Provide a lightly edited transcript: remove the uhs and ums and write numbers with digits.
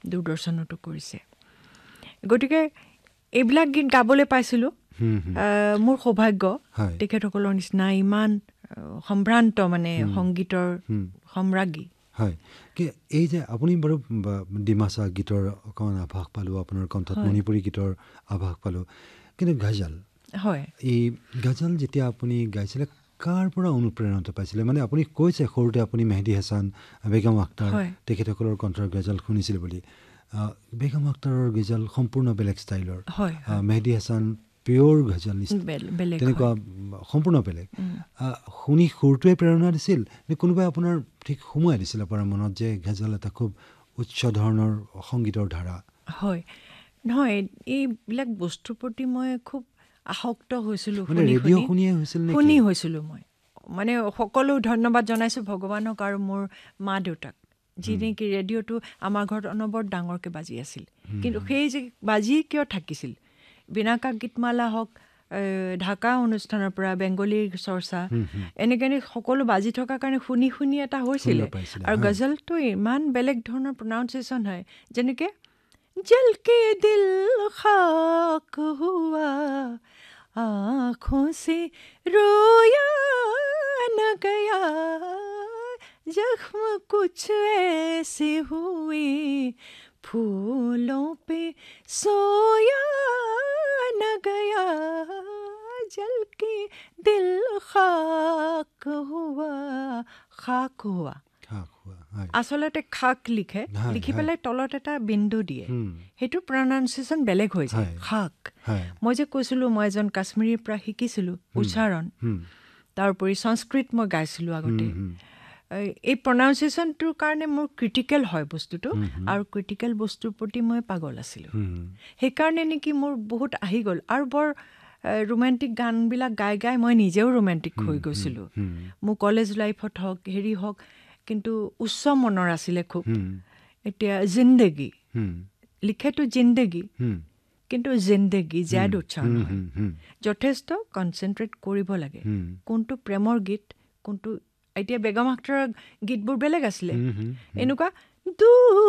দূৰদৰ্শনতো কৰিছে গতিকে এইবিলাক গীত গাবলৈ পাইছিলোঁ মোৰ সৌভাগ্য তেখেতসকলৰ নিচিনা ইমান সম্ভ্ৰান্ত মানে সংগীতৰ সম্ৰাজ্ঞী হয় কি এই যে আপুনি বাৰু ডিমাচা গীতৰ অকণমান আভাস পালোঁ আপোনাৰ কণ্ঠত মণিপুৰী গীতৰ আভাস পালোঁ কিন্তু গজল হয় এই গজল যেতিয়া আপুনি গাইছিলে কাৰ পৰা অনুপ্ৰেৰণা পাইছিলে মানে আপুনি কৈছে সৰুতে আপুনি মেহেদী হাছান বেগম আখতাৰ তেখেতসকলৰ কণ্ঠৰ গজল শুনিছিল বুলি বেগম আখতাৰৰ গজল সম্পূৰ্ণ বেলেগ ষ্টাইলৰ মেহেদী হাছান পিয়'ৰ গজল তেনেকুৱা সম্পূৰ্ণ বেলেগ শুনি সুৰটোৱে প্ৰেৰণা দিছিল নে কোনোবাই আপোনাৰ ঠিক সোমোৱাই দিছিল আপোনাৰ মনত যে গজল এটা খুব উচ্চ ধৰণৰ সংগীতৰ ধাৰা হয় নহয় এইবিলাক বস্তুৰ প্ৰতি মই খুব আসক্ত হৈছিলোঁ শুনি হৈছিলোঁ মই মানে সকলো ধন্যবাদ জনাইছোঁ ভগৱানক আৰু মোৰ মা দেউতাক যি নেকি ৰেডিঅ'টো আমাৰ ঘৰত অনবৰত ডাঙৰকৈ বাজি আছিল কিন্তু সেই যে বাজি কিয় থাকিছিল বিনাকা গীতমালা হওক ঢাকা অনুষ্ঠানৰ পৰা বেংগলীৰ চৰ্চা এনেকৈ সকলো বাজি থকাৰ কাৰণে শুনি শুনি এটা হৈছিলে আৰু গজলটো ইমান বেলেগ ধৰণৰ প্ৰনাউন্সিয়েশ্যন হয় যেনেকৈ জল কে দিল খাক হুৱা आँखों से रोया न गया जख्म कुछ ऐसे हुए फूलों पे सोया न गया जल के दिल खाक हुआ আচলতে খাক লিখে লিখি পেলাই তলত এটা বিন্দু দিয়ে সেইটো প্ৰনাউন্সিয়েশ্যন বেলেগ হৈ যায় খাক মই যে কৈছিলোঁ মই এজন কাশ্মীৰীৰ পৰা শিকিছিলোঁ উচ্চাৰণ তাৰোপৰি সংস্কৃত মই গাইছিলোঁ আগতে এই প্ৰনাউন্সিয়েশ্যনটোৰ কাৰণে মোৰ ক্ৰিটিকেল হয় বস্তুটো আৰু ক্ৰিটিকেল বস্তুৰ প্ৰতি মই পাগল আছিলোঁ সেইকাৰণে নেকি মোৰ বহুত আহি গ'ল আৰু বৰ ৰোমেণ্টিক গানবিলাক গাই গাই মই নিজেও ৰোমেণ্টিক হৈ গৈছিলোঁ মোৰ কলেজ লাইফত হওক হেৰি হওক কিন্তু উচ্চ মনৰ আছিলে খুব এতিয়া জিন্দেগী লিখেতো জিন্দেগী কিন্তু জিন্দেগী জেড উচ্চাৰণ হয় যথেষ্ট কনচেনট্ৰেট কৰিব লাগে কোনটো প্ৰেমৰ গীত কোনটো এতিয়া বেগম আখতাৰৰ গীতবোৰ বেলেগ আছিলে এনেকুৱা